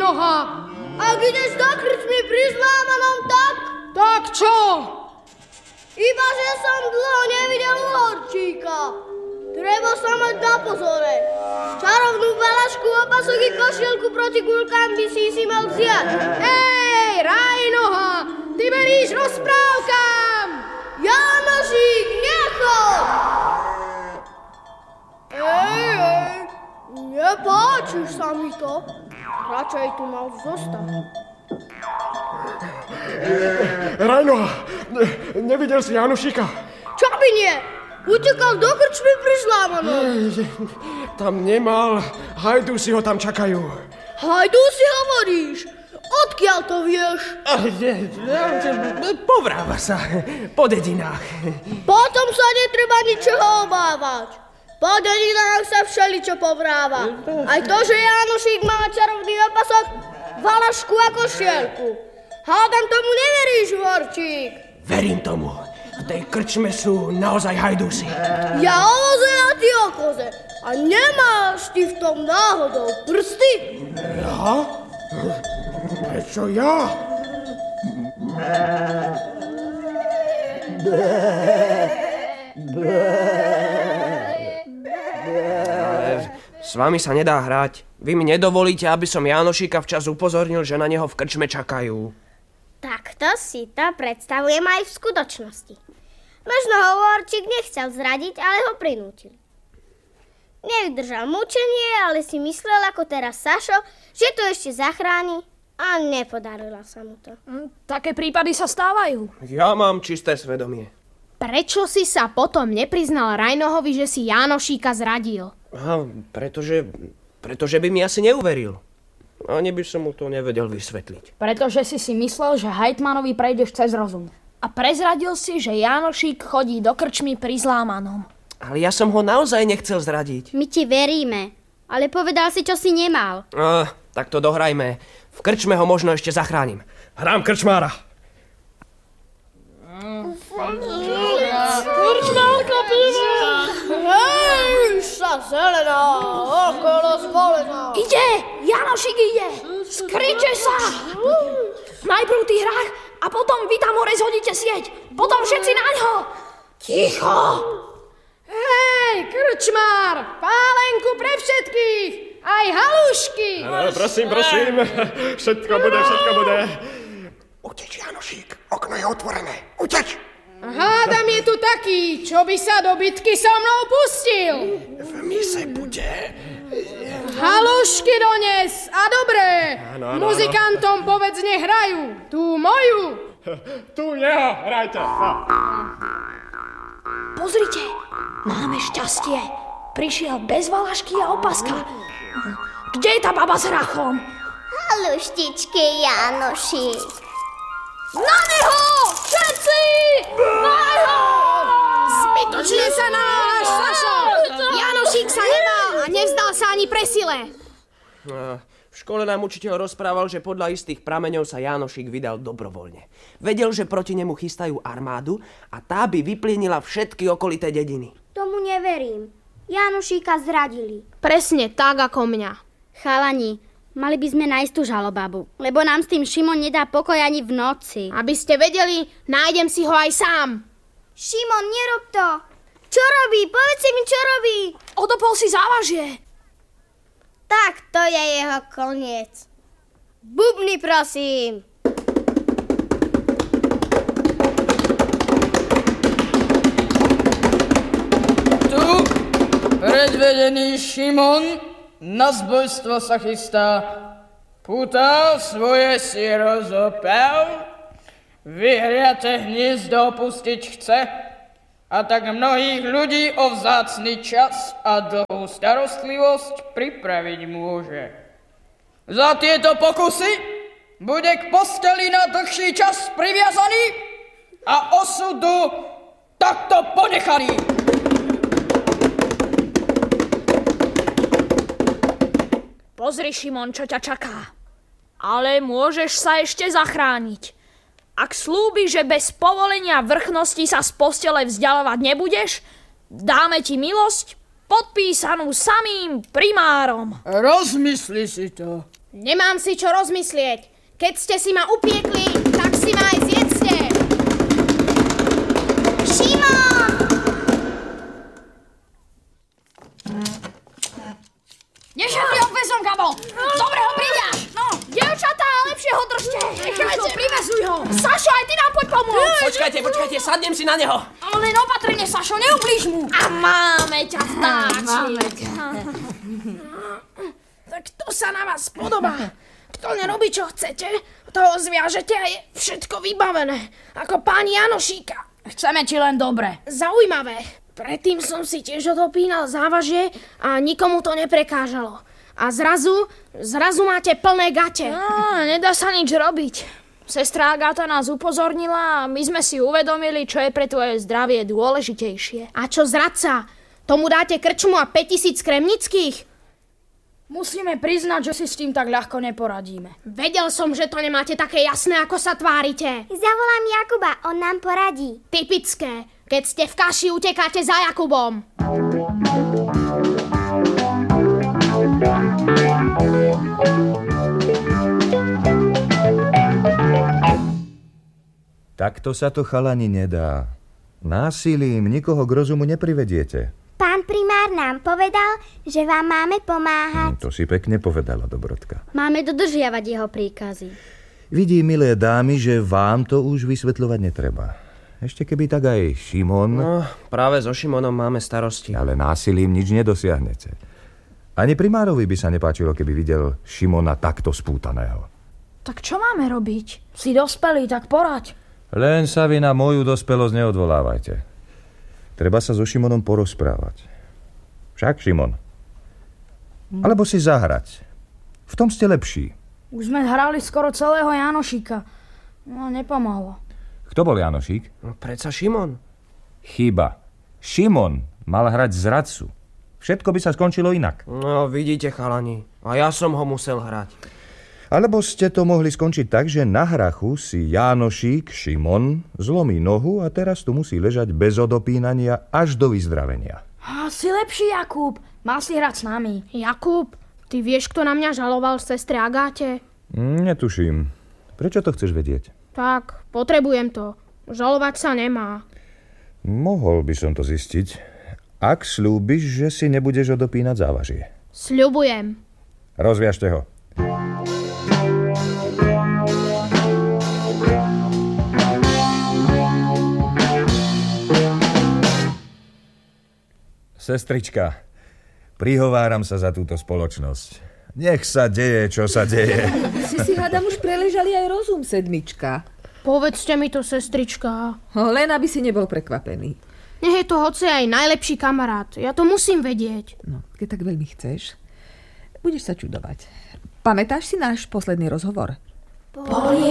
Rajnoha. Ak ideš do krčmy pri Zlámanom, tak? Tak čo? Iba, že som dlho nevidel uhorčíka. Treba sa mať na pozore. Čarovnú valašku, opasok i košielku proti guľkám by si mal vziať. Ej, Rajnoha, ty veríš rozprávkam. Jánošík, nechoď! Ej, nepáčiš sa mi to. Radšej tu mal zostať. Rajnoha, nevidel si Jánošíka? Čo by nie? Utekal do krčmy pri Zlámanom. Tam nemal, hajdúsi ho tam čakajú. Hajdúsi hovoríš? Odkiaľ to vieš? Povráva sa po dedinách. Potom sa netreba ničoho obávať. Po dedinách sa všeličo povráva. Aj to, že Jánošík má čarovný opasok, valašku a košielku. Hádam tomu neveríš, Vorčík? Verím tomu. V tej krčme sú naozaj hajdúsi. Ja o voze a ty o koze. A nemáš ty v tom náhodou prsty? Ja? Prečo ja? S vami sa nedá hrať. Vy mi nedovolíte, aby som Jánošíka včas upozornil, že na neho v krčme čakajú. Takto si to predstavujem aj v skutočnosti. Možno ho Vorčík nechcel zradiť, ale ho prinútil. Nevydržal mučenie, ale si myslel ako teraz Sašo, že to ešte zachráni a nepodarilo sa mu to. Také prípady sa stávajú. Ja mám čisté svedomie. Prečo si sa potom nepriznal Rajnohovi, že si Jánošíka zradil? Pretože by mi asi neuveril. Ani by som mu to nevedel vysvetliť. Pretože si myslel, že hajtmanovi prejdeš cez rozum. A prezradil si, že Jánošík chodí do krčmy pri Zlámanom. Ale ja som ho naozaj nechcel zradiť. My ti veríme, ale povedal si, čo si nemal. Tak to dohrajme. V krčme ho možno ešte zachránim. Hrám krčmára. Krčmárka píše! Hej, sa zelená, okolo zvolená. Ide! Jánošík ide! Skryte sa! Najprv ty hrách a potom vy tam hore zhodíte sieť. Potom všetci naňho. Ticho! Hej, krčmár! Pálenku pre všetkých! Aj halušky! Prosím. Všetko bude. Uteč, Jánošík. Okno je otvorené. Uteč! Hádam je tu taký, čo by sa do bitky so mnou pustil. V mise bude. Halušky dones a dobré. Áno. Muzikantom povedz, nech hrajú. Tú moju. Tu jeho, hrajte. Pozrite, máme šťastie. Prišiel bez valašky a opaska. Kde je tá baba s hrachom? Haluštičky, Jánošík. Na neho! Všetci! Na neho! Zbytočne sa náš, Sašo! Jánošík sa nebál a nevzdal sa ani pre sile. V škole nám učiteľ rozprával, že podľa istých prameňov sa Jánošík vydal dobrovoľne. Vedel, že proti nemu chystajú armádu a tá by vyplienila všetky okolité dediny. Tomu neverím. Jánošíka zradili. Presne tak ako mňa. Chalani, mali by sme nájsť tú žalobabu, lebo nám s tým Šimon nedá pokoj ani v noci. Aby ste vedeli, nájdem si ho aj sám. Šimon, nerob to. Čo robí? Povedz mi, čo robí. Odopol si závažie. Tak, to je jeho koniec. Bubny, prosím. Tu predvedený Šimon na zbojstvo sa chystá. Púta svoje si rozopel, vyhriate hniezdo opustiť chce a tak mnohých ľudí o vzácny čas a dlhú starostlivosť pripraviť môže. Za tieto pokusy bude k posteli na dlhší čas priviazaný a osudu takto ponechaný. Pozri, Šimon, čo ťa čaká. Ale môžeš sa ešte zachrániť. Ak slúbiš, že bez povolenia vrchnosti sa z postele vzdialovať nebudeš, dáme ti milosť podpísanú samým primárom. Rozmysli si to. Nemám si čo rozmyslieť. Keď ste si ma upiekli, tak si ma aj zjedzte. Šimon! Nešetri obvezom, Gabo. Dobre ho pridáš. No, dievčatá, lepšie ho držte. Nechajte, privezuj ho. Sašo, aj ty nám poď pomôcť. Počkajte, sadnem si na neho. Ale len opatrne, Sašo, neublíž mu. A máme ťa, vtáčik. Tak to sa na vás podobá. Kto nerobí, čo chcete, toho zviažete a je všetko vybavené. Ako pán Janošíka. Chceme ti len dobre. Zaujímavé. Predtým som si tiež odopínal závažie a nikomu to neprekážalo. A zrazu máte plné gate. Nedá sa nič robiť. Sestra Agáta nás upozornila a my sme si uvedomili, čo je pre tvoje zdravie dôležitejšie. A čo zradca? Tomu dáte krčmu a 5000 kremnických? Musíme priznať, že si s tým tak ľahko neporadíme. Vedel som, že to nemáte také jasné, ako sa tvárite. Zavolám Jakuba, on nám poradí. Typické. Keď ste v kaši, utekáte za Jakubom. Takto sa to, chalani, nedá. Násilím nikoho k rozumu neprivediete. Pán primár nám povedal, že vám máme pomáhať. To si pekne povedala, Dobrodka. Máme dodržiavať jeho príkazy. Vidí, milé dámy, že vám to už vysvetľovať netreba. Ešte keby tak aj Šimon... No, práve so Šimonom máme starosti. Ale násilím nič nedosiahnete. Ani primárovi by sa nepáčilo, keby videl Šimona takto spútaného. Tak čo máme robiť? Si dospelý, tak poraď. Len sa vy na moju dospelosť neodvolávajte. Treba sa so Šimonom porozprávať. Však, Šimon? Alebo si zahrať. V tom ste lepší. Už sme hrali skoro celého Janošíka. No, nepomohlo. Kto bol Janošík? No, predsa Šimon. Chyba. Šimon mal hrať zradcu. Všetko by sa skončilo inak. No, vidíte, chalani. A ja som ho musel hrať. Alebo ste to mohli skončiť tak, že na hrachu si Janošík, Šimon, zlomí nohu a teraz tu musí ležať bez odopínania až do vyzdravenia. Si lepší, Jakub. Mal si hrať s nami. Jakub, ty vieš, kto na mňa žaloval sestre Agáte? Netuším. Prečo to chceš vedieť? Tak, potrebujem to. Žalovať sa nemá. Mohol by som to zistiť, ak slúbiš, že si nebudeš odopínať závažie. Sľubujem. Rozviažte ho. Sestrička, prihováram sa za túto spoločnosť. Nech sa deje, čo sa deje. Si hádam už preležali aj rozum, sedmička. Povedzte mi to, sestrička. Len aby si nebol prekvapený. Nech je to hoci aj najlepší kamarát. Ja to musím vedieť. No, keď tak veľmi chceš, budeš sa čudovať. Pamätáš si náš posledný rozhovor?